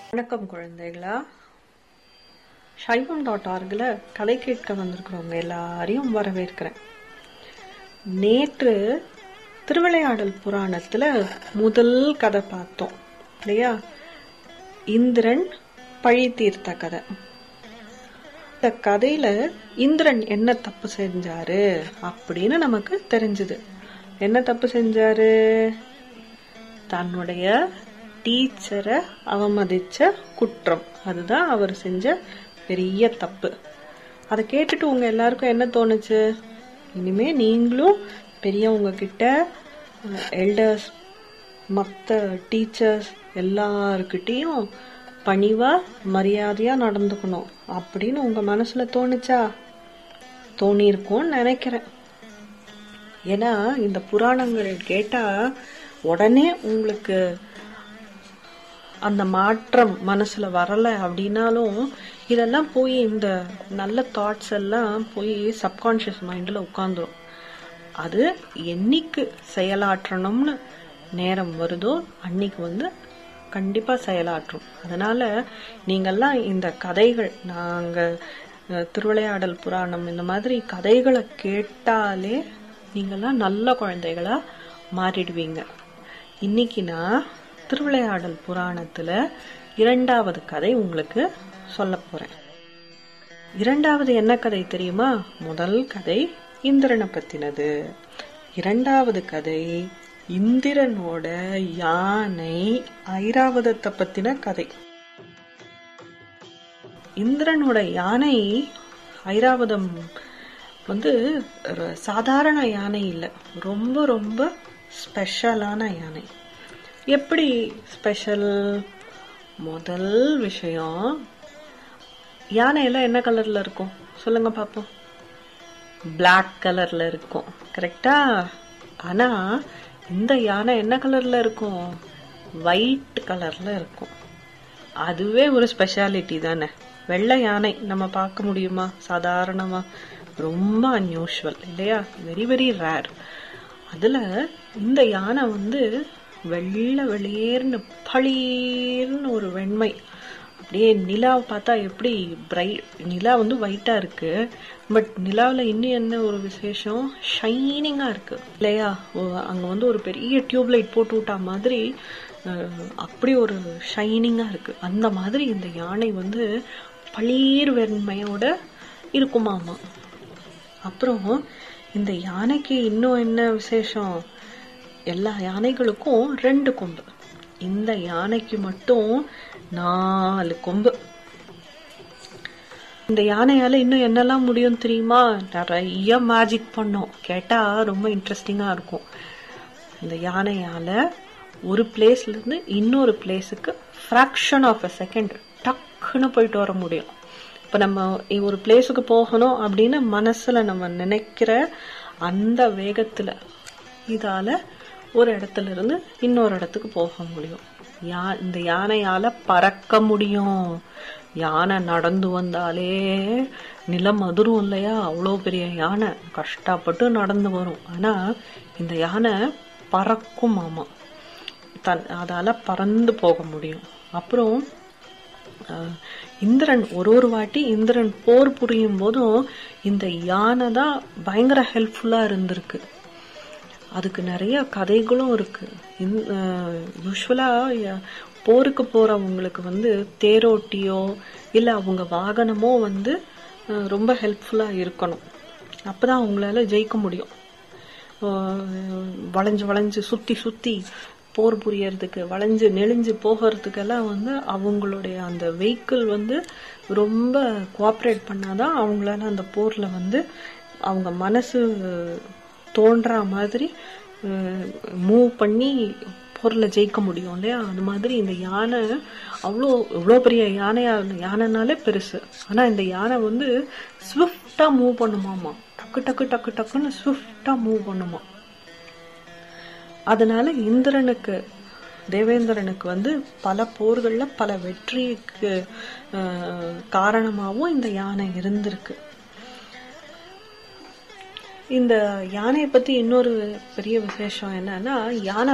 வணக்கம் குழந்தைகளா. சைவம்.orgல கதை கேட்க வந்திருக்கிறவங்க எல்லாரையும் வரவேற்கிறேன். நேற்று திருவிளையாடல் புராணத்துல முதல் கதை பார்த்தோம் இல்லையா? இந்திரன் பழி தீர்த்த கதை. இந்த கதையில இந்திரன் என்ன தப்பு செஞ்சாரு அப்படின்னு நமக்கு தெரிஞ்சது. என்ன தப்பு செஞ்சாரு? தன்னுடைய டீச்சரை அவமதிச்ச குற்றம். அதுதான் அவர் செஞ்ச பெரிய தப்பு. அதை கேட்டுட்டு உங்க எல்லாருக்கும் என்ன தோணுச்சு? இனிமே நீங்களும் பெரியவங்க கிட்ட, எல்டர்ஸ், மற்ற டீச்சர்ஸ் எல்லாருக்கிட்டையும் பணிவா மரியாதையா நடந்துக்கணும் அப்படின்னு உங்க மனசுல தோணுச்சா? தோணிருக்கும்னு நினைக்கிறேன். ஏன்னா இந்த புராணங்கள் கேட்டா உடனே உங்களுக்கு அந்த மாற்றம் மனசுல வரல அப்படின்னாலும் இதெல்லாம் போய் இந்த நல்ல தாட்ஸ் எல்லாம் போய் சப்கான்ஷியஸ் மைண்ட்ல உட்கார்ந்துரும். அது என்னைக்கு செயலாற்றணும்னு நேரம் வருதோ அன்னைக்கு கண்டிப்பா செயலாற்றும். அதனால நீங்கெல்லாம் இந்த கதைகள், நாங்க திருவிளையாடல் புராணம் இந்த மாதிரி கதைகளை கேட்டாலே நீங்கெல்லாம் நல்ல குழந்தைகளா மாறிடுவீங்க. இன்னைக்கு நான் திருவிளையாடல் புராணத்துல 2வது கதை உங்களுக்கு சொல்ல போறேன். 2வது என்ன கதை தெரியுமா? முதல் கதை இந்திரனை பத்தினது. 2வது கதை இந்திரனோட யானை ஐராவதத்தை பத்தின கதை. இந்திரனோட யானை ஐராவதம் சாதாரண யானை இல்ல, ரொம்ப ரொம்ப ஸ்பெஷலான யானை. எப்படி ஸ்பெஷல்? முதல் விஷயம், யானை எல்லாம் என்ன கலர்ல இருக்கும் சொல்லுங்க பாப்போம்? பிளாக் கலர்ல இருக்கும், கரெக்டா? ஆனா இந்த யானை என்ன கலர்ல இருக்கும்? ஒயிட் கலர்ல இருக்கும். அதுவே ஒரு ஸ்பெஷாலிட்டி தானே. வெள்ளை யானை நம்ம பார்க்க முடியுமா சாதாரணமா? ரொம்ப அன்யூஷுவல் இல்லையா? Very very rare. அதுல இந்த யானை வெள்ளை வெளியேர்னு பளீர்னு ஒரு வெண்மை. அப்படியே நிலாவை பார்த்தா எப்படி நிலா ஒயிட்டா இருக்கு, பட் நிலாவில இன்னும் என்ன ஒரு விசேஷம்? ஷைனிங்கா இருக்கு இல்லையா? அங்க ஒரு பெரிய டியூப்லைட் போட்டு விட்டா மாதிரி அப்படி ஒரு ஷைனிங்கா இருக்கு. அந்த மாதிரி இந்த யானை பளீர் வெண்மையோட இருக்குமாமா. அப்புறம் இந்த யானைக்கு இன்னும் என்ன விசேஷம்? எல்லா யானைகளுக்கும் 2 கொம்பு, இந்த யானைக்கு மட்டும் 4 கொம்பு. இந்த யானையால இன்னும் என்னெல்லாம் முடியும் தெரியுமா? நிறைய மேஜிக் பண்ணும். கேட்டா ரொம்ப இன்ட்ரெஸ்டிங்கா இருக்கும். இந்த யானையால ஒரு பிளேஸ்ல இருந்து இன்னொரு பிளேஸுக்கு ஃபிராக்ஷன் ஆஃப் அ செகண்ட் டக்குன்னு போயிட்டு வர முடியும். இப்ப நம்ம ஒரு பிளேஸுக்கு போகணும் அப்படின்னு மனசுல நம்ம நினைக்கிற அந்த வேகத்துல இதால ஒரு இடத்துல இருந்து இன்னொரு இடத்துக்கு போக முடியும். இந்த யானையால பறக்க முடியும். யானை நடந்து வந்தாலே நிலம் அதிரும் இல்லையா? அவ்வளோ பெரிய யானை கஷ்டப்பட்டு நடந்து வரும். ஆனா இந்த யானை பறக்கும் மாமா, அதால பறந்து போக முடியும். அப்புறம் இந்திரன் ஒரு வாட்டி இந்திரன் போர் புரியும் போதும் இந்த யானை தான் பயங்கர ஹெல்ப்ஃபுல்லா இருந்திருக்கு. அதுக்கு நிறைய கதைகளும் இருக்கு. யூஸ்வலா போருக்கு போறவங்களுக்கு தேரோட்டியோ இல்ல அவங்க வாகனமோ ரொம்ப ஹெல்ப்ஃபுல்லா இருக்கணும். அப்பதான் அவங்களால ஜெயிக்க முடியும். வளைஞ்சு வளைஞ்சு சுத்தி சுத்தி போர் புரியறதுக்கு, வளைஞ்சு நெளிஞ்சு போகிறதுக்கெல்லாம் அவங்களுடைய அந்த வெஹிக்கிள் ரொம்ப கோஆப்ரேட் பண்ணாதான் அவங்களால அந்த போர்ல அவங்க மனசு தோன்ற மாதிரி மூவ் பண்ணி போர்ல ஜெயிக்க முடியும் இல்லையா? அது மாதிரி இந்த யானை இவ்வளோ பெரிய யானைனாலே பெருசு. ஆனா இந்த யானை ஸ்விஃப்டா மூவ் பண்ணுமாமா. டக்கு டக்கு டக்கு டக்குன்னு ஸ்விஃப்டா மூவ் பண்ணுமா. அதனால தேவேந்திரனுக்கு பல போர்கள்ல பல வெற்றிக்கு காரணமாகவும் இந்த யானை இருந்திருக்கு. இந்த யானையை பத்தி இன்னொரு பெரிய விசேஷம் என்னன்னா, யானை